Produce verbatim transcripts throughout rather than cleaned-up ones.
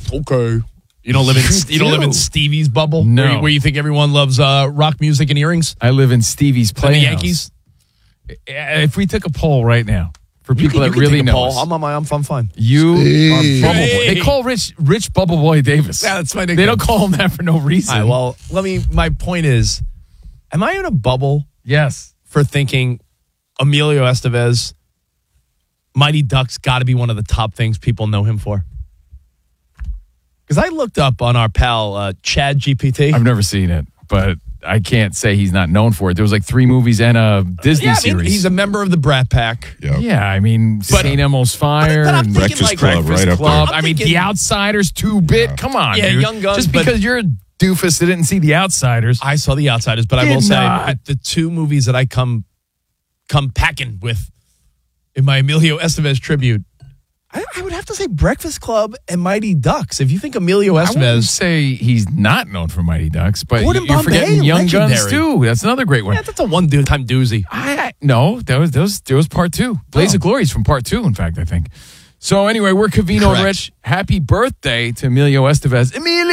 Okay. You don't live in you don't live in Stevie's bubble? No. Where you, where you think everyone loves uh, rock music and earrings? I live in Stevie's And the Playhouse. Yankees? If we took a poll right now for You people can, you that can really take a know poll. us, I'm on my I'm, I'm fine. you Hey. are Bubble Boy. Hey. They call Rich Rich Bubble Boy Davis. Yeah, that's my They nickname. don't call him that for no reason. All right, well, let me my point is, am I in a bubble yes. for thinking Emilio Estevez, Mighty Ducks got to be one of the top things people know him for? Because I looked up on our pal uh, Chad G P T. I've never seen it, but I can't say he's not known for it. There was like three movies and a Disney yeah, I mean, series. he's a member of the Brat Pack. Yep. yeah, I mean, Saint Elmo's Fire. but I'm and thinking Breakfast like Club, Breakfast right up Club. there. I mean, thinking- The Outsiders, two bit. Yeah. Come on, Yeah, dude. Young Guns, Just but- because you're a doofus that didn't see The Outsiders. I saw The Outsiders, but I Did will say not. that the two movies that I come come packing with in my Emilio Estevez tribute, I, I would have to say Breakfast Club and Mighty Ducks. If you think Emilio I wouldn't Estevez, say he's not known for Mighty Ducks, but Gordon you're Bombay, forgetting Young Guns legendary. too. That's another great one. yeah, that's a one-time doozy. I, I no, that was that was there was part two. Blaze Oh. of Glory is from part two, in fact, I think. So anyway, we're Covino Correct. Rich. Happy birthday to Emilio Estevez.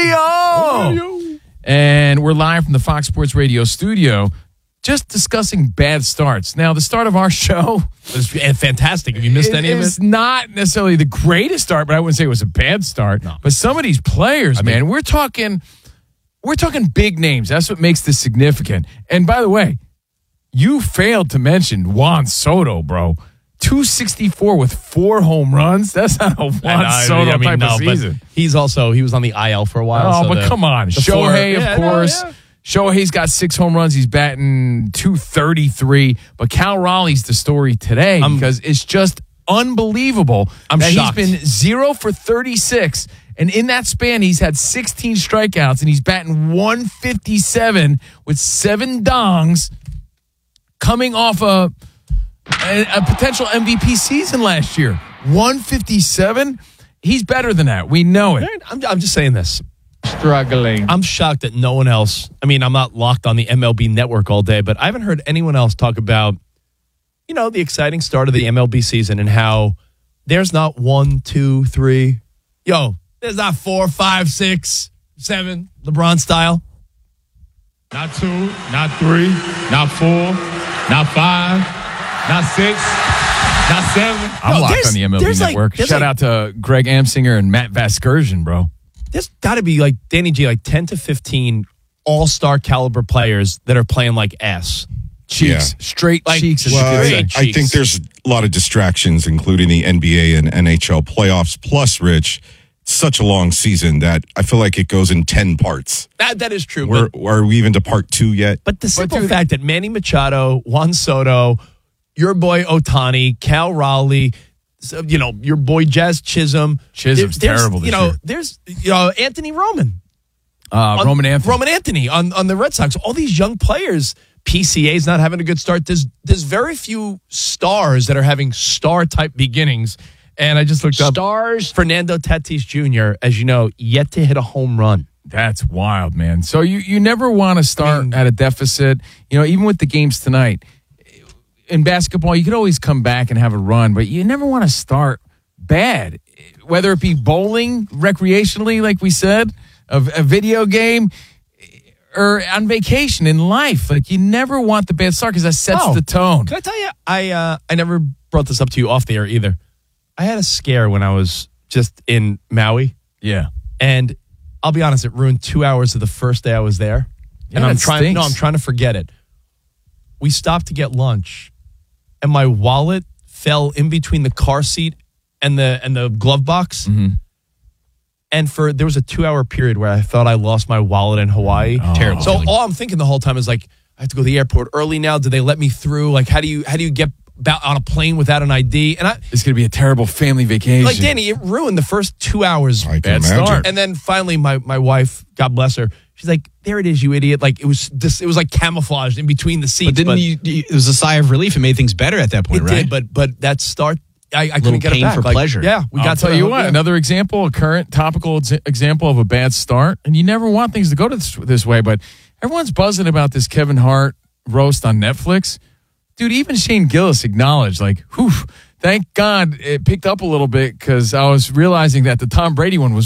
Emilio! And we're live from the Fox Sports Radio studio, just discussing bad starts. Now, the start of our show It was fantastic. Have you missed any of is it? not necessarily the greatest start, but I wouldn't say it was a bad start. No. But some of these players, man, we're talking we're talking big names. That's what makes this significant. And by the way, you failed to mention Juan Soto, bro. two sixty-four with four home runs. That's not a Juan I- Soto I mean, type no, of but season. He's also he was on the I L for a while. Oh, so but the- come on. the four- Shohei, yeah, of no, course. yeah. Shohei's got six home runs. He's batting two thirty-three. But Cal Raleigh's the story today I'm- because it's just unbelievable I'm that shocked. he's been zero for thirty-six. And in that span, he's had sixteen strikeouts and he's batting one fifty-seven with seven dongs coming off a, a, a potential M V P season last year. one fifty-seven? He's better than that. We know it. I'm, I'm just saying this. Struggling. I'm shocked that no one else, I mean, I'm not locked on the M L B network all day, but I haven't heard anyone else talk about, you know, the exciting start of the M L B season and how there's not one, two, three. Yo, there's not four, five, six, seven, LeBron style. Not two, not three, not four, not five, not six, not seven. I'm No, locked there's- on the M L B there's like- network. there's Shout like- out to Greg Amsinger and Matt Vasgersian, bro. There's got to be like, Danny G, like ten to fifteen all-star caliber players that are playing like ass. Cheeks. Yeah. Straight Like, cheeks. as you Well, could I, say. Great I think cheeks. there's a lot of distractions, including the N B A and N H L playoffs. Plus, Rich, it's such a long season that I feel like it goes in ten parts. That That is true. We're, but, are we even to part two yet? but the simple dude- fact that Manny Machado, Juan Soto, your boy Otani, Cal Raleigh, so, you know, your boy Jazz Chisholm. Chisholm's there- there's, terrible this You know, year. there's you know, Anthony Roman. Uh, on- Roman Anthony. Roman Anthony on, on the Red Sox. All these young players. P C A's not having a good start. There's there's very few stars that are having star type beginnings. And I just looked up Stars. Fernando Tatis Junior, as you know, yet to hit a home run. That's wild, man. So you, you never want to start I mean- at a deficit. You know, even with the games tonight. In basketball, you could always come back and have a run, but you never want to start bad. Whether it be bowling, recreationally, like we said, a, a video game, or on vacation in life. Like, you never want the bad start because that sets Oh. the tone. Can I tell you, I uh, I never brought this up to you off the air either. I had a scare when I was just in Maui, Yeah. and I'll be honest, it ruined two hours of the first day I was there. Yeah, and I'm that trying. stinks. No, I'm trying to forget it. We stopped to get lunch, and my wallet fell in between the car seat and the and the glove box. Mm-hmm. And for there was a two hour period where I thought I lost my wallet in Hawaii. Oh. Terrible. So all I'm thinking the whole time is like, I have to go to the airport early now. Do they let me through? Like, how do you how do you get about on a plane without an I D? And I It's going to be a terrible family vacation. like Danny, it ruined the first two hours. I can Bad imagine. start. And then finally, my my wife, God bless her, she's like, "There it is, you idiot!" Like it was this, it was like camouflaged in between the seats. But didn't you, you? It was a sigh of relief. It made things better at that point, It right? did, but but that start, I, I Little couldn't get it pain back. for Like, pleasure. Yeah, we I'll got tell to you the- what, yeah. another example, a current topical ex- example of a bad start, and you never want things to go to this, this way, but everyone's buzzing about this Kevin Hart roast on Netflix. Dude, even Shane Gillis acknowledged, like, whew, thank God it picked up a little bit because I was realizing that the Tom Brady one was